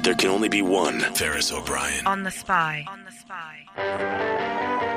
There can only be one Ferris O'Brien. On the Spy.